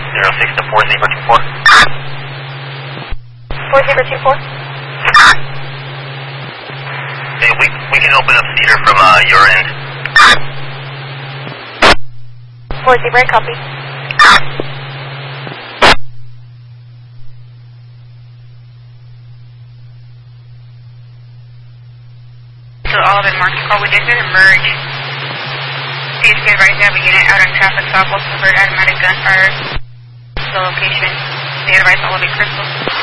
06 to 4024. 4024. Hey, we can open up Cedar from your end. 40, copy. So all of it marked call. We did get a merge. Please get right there. We get it out on traffic stop. We'll convert automatic gunfire to the location. They advise all of it crystal.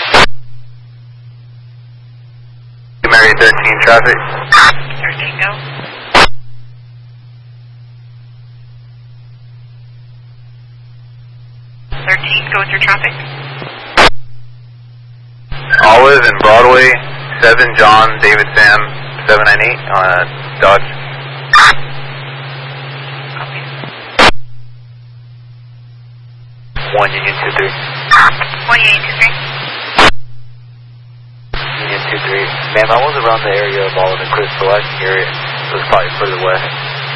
Mary 13 traffic. 13 go. Go with your traffic. Olive and Broadway, 7 John, David Sam, 798 on Dodge. Copy. 1 Union 23. 1 Union 23. Union 23. Ma'am, I was around the area of Olive and Crystal. I can hear it. It was probably further west.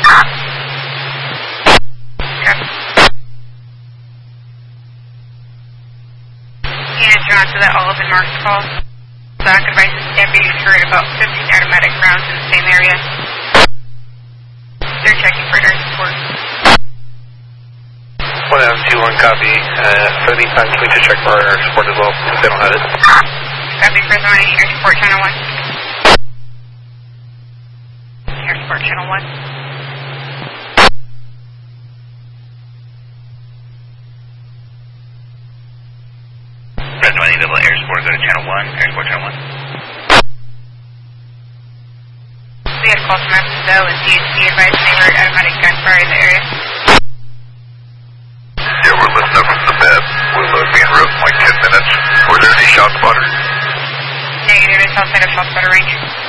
To that Olive and Mark's call. Back advises deputies heard about 15 automatic rounds in the same area. They're checking for air support. 1M21 copy. 75, please to check for air support as well, if they don't have it. Copy, Fresno 90, air support channel 1. Air support channel 1. Fresno 90, double air support, go to channel 1, air support channel 1. We had calls from FSO and DHC advised they heard automatic gunfire in the area. Yeah, we're listening up from the bed. We'll be en route in like 10 minutes. Was there any shot spotter? Negative, it's outside of shot spotter range.